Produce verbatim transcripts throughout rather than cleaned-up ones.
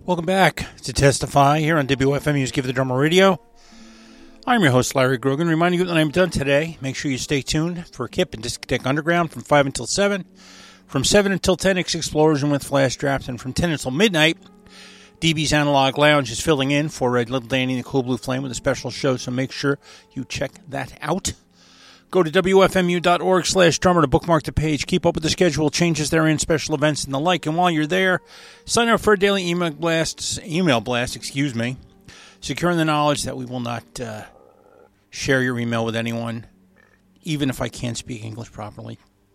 Welcome back to Testify here on W F M U's Give the Drummer Radio. I'm your host, Larry Grogan, reminding you that I'm done today. Make sure you stay tuned for Kip and Discotheque Underground from five until seven. From seven until ten, X-Explosion with Flash Draft. And from ten until midnight, D B's Analog Lounge is filling in for Little Danny and the Cool Blue Flame with a special show, so make sure you check that out. Go to W F M U dot org slash drummer to bookmark the page. Keep up with the schedule, changes therein, special events, and the like. And while you're there, sign up for a daily email blast, email blast, excuse me, securing the knowledge that we will not uh, share your email with anyone, even if I can't speak English properly.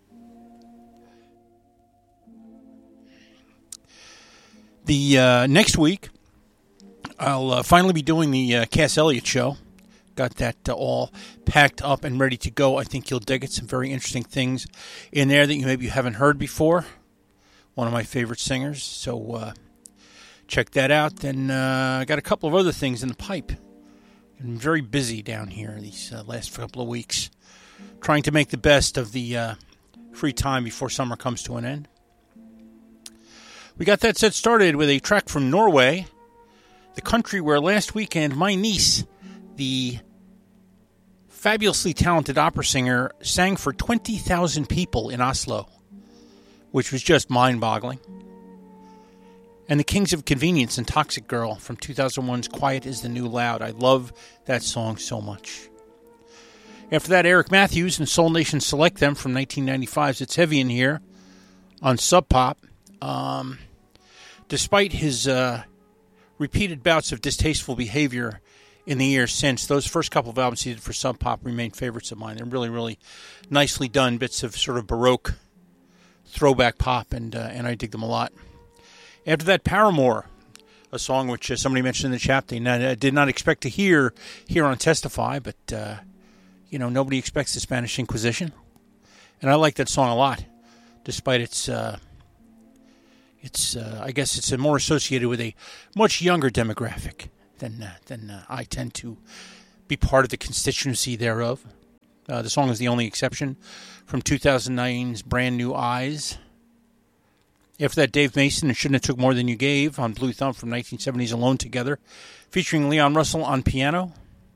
The uh, next week, I'll uh, finally be doing the uh, Cass Elliot show. Got that uh, all packed up and ready to go. I think you'll dig it. Some very interesting things in there that you maybe you haven't heard before. One of my favorite singers. So uh, check that out. Then uh, I got a couple of other things in the pipe. I'm very busy down here these uh, last couple of weeks, trying to make the best of the uh, free time before summer comes to an end. We got that set started with a track from Norway, the country where last weekend my niece, the fabulously talented opera singer, sang for twenty thousand people in Oslo, which was just mind-boggling. And the Kings of Convenience and Toxic Girl from two thousand one's Quiet is the New Loud. I love that song so much. After that, Eric Matthews and Soul Nation Select Them from nineteen ninety-five's It's Heavy in Here on Sub Pop. Um, despite his uh, repeated bouts of distasteful behavior in the years since, those first couple of albums he did for Sub Pop remain favorites of mine. They're really, really nicely done, bits of sort of Baroque throwback pop, and uh, and I dig them a lot. After that, Paramore, a song which uh, somebody mentioned in the chat they not, uh, did not expect to hear here on Testify, but, uh, you know, nobody expects the Spanish Inquisition. And I like that song a lot, despite its, uh, its uh, I guess it's more associated with a much younger demographic than uh, than uh, I tend to be part of the constituency thereof. Uh, the song is the only exception from two thousand nine's Brand New Eyes. After that, Dave Mason and Shouldn't Have Took More Than You Gave on Blue Thumb from nineteen seventy's Alone Together, featuring Leon Russell on piano.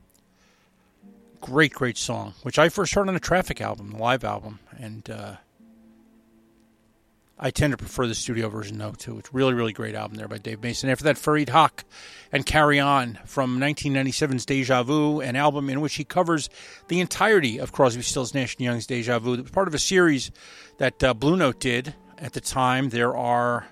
Great, great song, which I first heard on a Traffic album, the live album, and uh, I tend to prefer the studio version, though, too. It's a really, really great album there by Dave Mason. After that, Fareed Haq and Carry On from nineteen ninety-seven's Deja Vu, an album in which he covers the entirety of Crosby, Stills, Nash and Young's Deja Vu. It was part of a series that uh, Blue Note did at the time. There are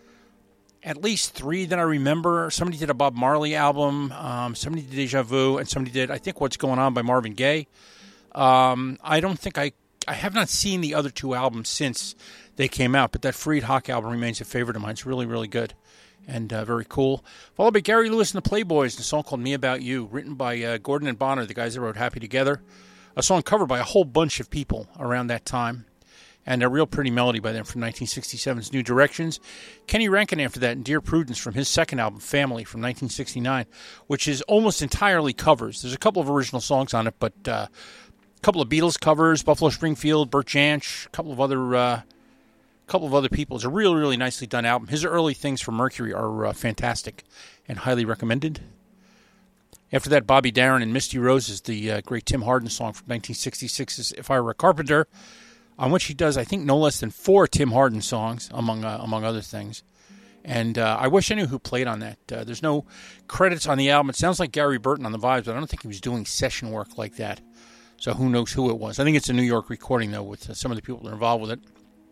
at least three that I remember. Somebody did a Bob Marley album, um, somebody did Deja Vu, and somebody did, I think, What's Going On by Marvin Gaye. Um, I don't think I, I have not seen the other two albums since they came out, but that Fareed Haq album remains a favorite of mine. It's really, really good and uh, very cool. Followed by Gary Lewis and the Playboys, and a song called Me About You, written by uh, Gordon and Bonner, the guys that wrote Happy Together. A song covered by a whole bunch of people around that time, and a real pretty melody by them from nineteen sixty-seven's New Directions. Kenny Rankin after that, and Dear Prudence from his second album, Family, from nineteen sixty-nine, which is almost entirely covers. There's a couple of original songs on it, but uh, a couple of Beatles covers, Buffalo Springfield, Burt Jansch, a couple of other... Uh, couple of other people. It's a really, really nicely done album. His early things from Mercury are uh, fantastic and highly recommended. After that, Bobby Darin and Misty Roses, the uh, great Tim Hardin song from nineteen sixty-six's If I Were a Carpenter, on which he does, I think, no less than four Tim Hardin songs, among uh, among other things. And uh, I wish I knew who played on that. Uh, there's no credits on the album. It sounds like Gary Burton on the vibes, but I don't think he was doing session work like that. So who knows who it was. I think it's a New York recording, though, with uh, some of the people that are involved with it.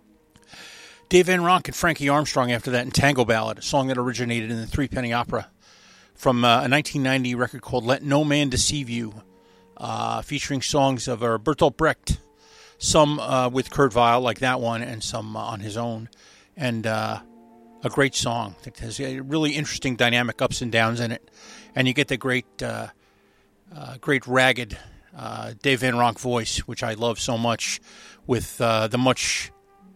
Dave Van Ronk and Frankie Armstrong after that in Tango Ballad, a song that originated in the Three Penny Opera from uh, a nineteen ninety record called Let No Man Deceive You, uh, featuring songs of uh, Bertolt Brecht, some uh, with Kurt Weill, like that one, and some uh, on his own. And uh, a great song that has a really interesting dynamic ups and downs in it. And you get the great, uh, uh, great ragged uh, Dave Van Ronk voice, which I love so much, with uh, the much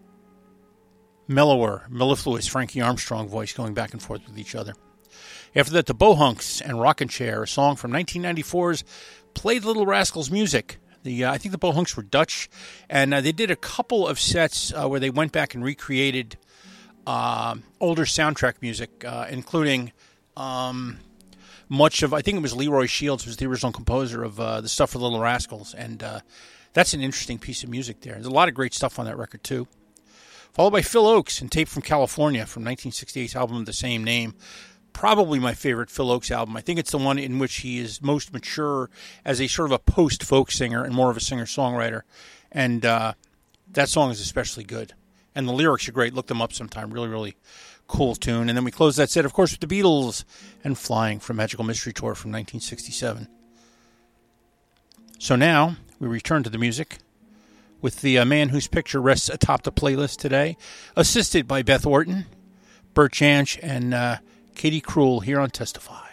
mellower, mellifluous Frankie Armstrong voice going back and forth with each other. After that, the Bohunks and Rockin' Chair, a song from nineteen ninety-four's Play the Little Rascals Music. The uh, I think the Bohunks were Dutch, and uh, they did a couple of sets uh, where they went back and recreated uh, older soundtrack music, uh, including um, much of, I think it was Leroy Shields was the original composer of uh, the stuff for Little Rascals, and uh, that's an interesting piece of music there. There's a lot of great stuff on that record, too. Followed by Phil Ochs and Tape from California from nineteen sixty-eight's album of the same name. Probably my favorite Phil Ochs album. I think it's the one in which he is most mature as a sort of a post-folk singer and more of a singer-songwriter. And uh, that song is especially good. And the lyrics are great. Look them up sometime. Really, really cool tune. And then we close that set, of course, with the Beatles and Flying from Magical Mystery Tour from nineteen sixty-seven. So now we return to the music with the uh, man whose picture rests atop the playlist today, assisted by Beth Orton, Bert Jansch, and uh, Katie Krull here on Testify.